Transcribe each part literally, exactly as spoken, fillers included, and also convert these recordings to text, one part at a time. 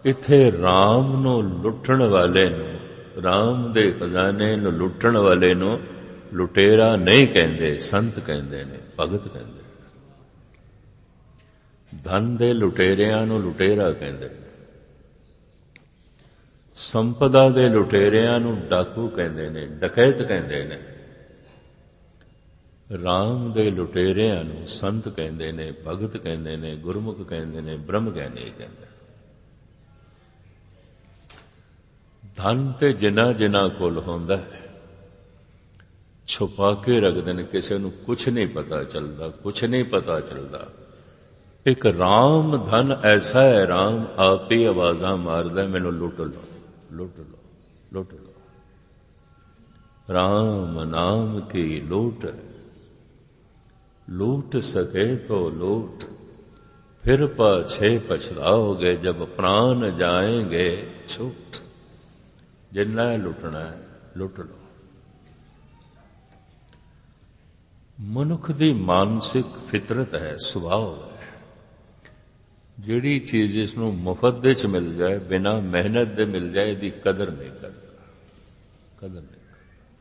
इत्थे राम नूं लुट्टण वाले नूं, राम दे खजाने नूं लुट्टण वाले नूं लुटेरा नहीं कहंदे, संत कहंदे ने, भगत कहंदे ने। धन दे लुटेरियां नूं लुटेरा कहंदे ने, संपदा दे लुटेरियां नूं डाकू कहंदे ने, डकैत कहंदे ने। राम दे लुटेरियां नूं संत कहंदे ने, भगत कहंदे ने, गुरमुख कहंदे ने, ब्रह्म ज्ञानी कहंदे ने। धन ते जिन्ना जिन्ना कोल होंदा है छुपा के रखदे ने, किसी नूं कुछ नहीं पता चलदा, कुछ नहीं पता चलदा। एक राम धन ऐसा है, राम आप ही आवाज़ां मारदा, मैनूं लुट लो, लुट लो, लुट लो। राम नाम की लूट, लूट सके तो लूट, फिर पाछे पछताओगे जब प्राण जाएंगे छूट। जिन्ना लुटना है लुट लो। मनुख दी मानसिक फितरत है, सुभाव है। जिहड़ी चीज इसनूं मुफ्त दे च मिल जाए, बिना मेहनत दे मिल जाए, इहदी कदर नहीं करता, कदर नहीं करता।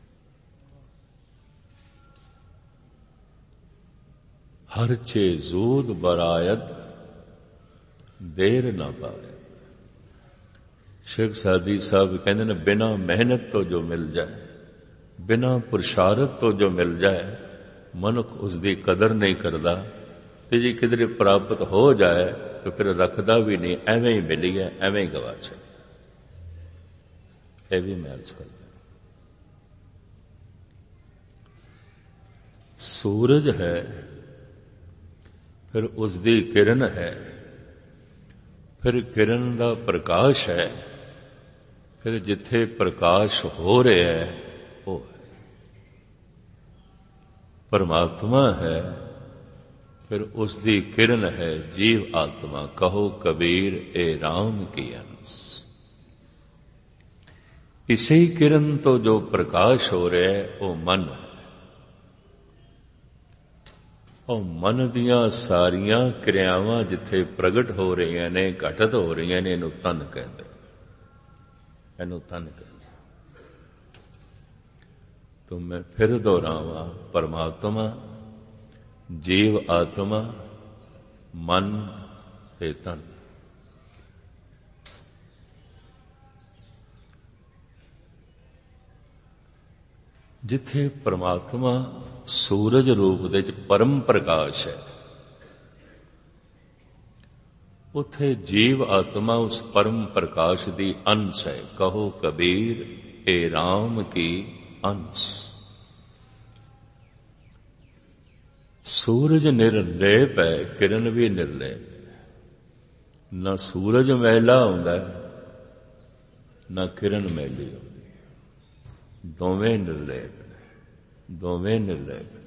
हर चे जूद बरायद देर ना पाए। शेख सादी साहब कहते ने, बिना मेहनत तो जो मिल जाए, बिना पुरुषारत तो जो मिल जाए, मनुख उसकी कदर नहीं करता। ते जी किधरे प्राप्त हो जाए तो फिर रखता भी नहीं, एवें ही मिली है, एवें ही गवा छे। यह भी मैं अर्ज करता। सूरज है, फिर उसकी किरण है, फिर किरण का प्रकाश है, फिर जिथे प्रकाश हो रहा है वो है परमात्मा है, फिर उसकी किरण है जीव आत्मा। कहो कबीर ए राम की अंश। इसी किरण तो जो प्रकाश हो रहा है वो मन है, और मन दियां सारियां क्रियावां जिथे प्रगट हो रही ने, घटित हो रही ने, इनू तन कहते, इनू तन कहते। तो मैं फिर दोहरावा, परमात्मा, जीव आत्मा, मन ते तन। जिथे परमात्मा सूरज रूप दे च परम प्रकाश है, उथे जीव आत्मा उस परम प्रकाश दी अंश है। कहो कबीर ए राम की अंश। सूरज निर्लेप है, किरण भी निर्लेप है। न सूरज मैला होंदा, न किरण मैली होंदी, दोवें निर्लेप ने, दोवें निर्लेप ने।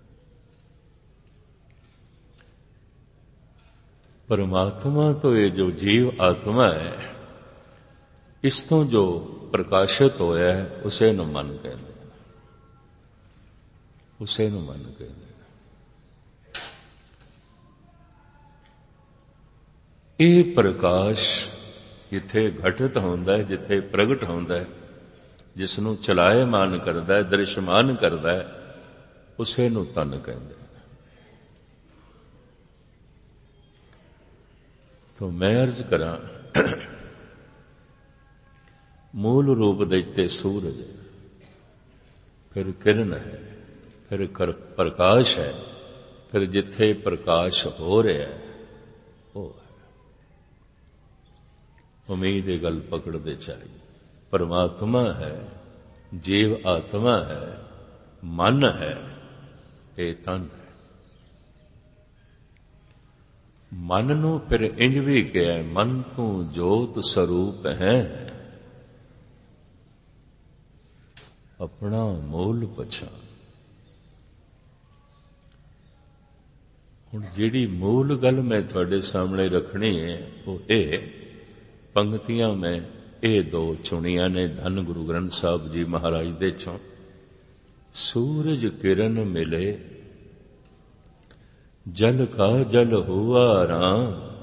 परमात्मा तो ये जो जीव आत्मा है, इस तो जो प्रकाशित होया है उसे नु मन कहते हैं, उसे नु मन कहते हैं। ये प्रकाश जिथे घटित होंदा है, जिथे प्रगट होंदा है, जिसनू चलायमान करदा है, दृश्यमान करदा है, उसे नु तन कहते हैं। तो मैं अर्ज करा, मूल रूप देते सूरज, फिर किरण है, फिर प्रकाश है, फिर जिथे प्रकाश हो रहा है वो है। उम्मीद ये गल पकड़ते चाहिए। परमात्मा है, जीव आत्मा है, मन है, ये तन है। मन नू फिर इंज भी कहा, मन तू जोत स्वरूप है, अपना मूल पछान। हुण जिहड़ी मूल गल मैं तुहाडे सामने रखनी है वो ये पंक्तियां में ये दो चुनिया ने धन गुरु ग्रंथ साहब जी महाराज दे चों। सूरज किरण मिले, जल का जल हुआ राम,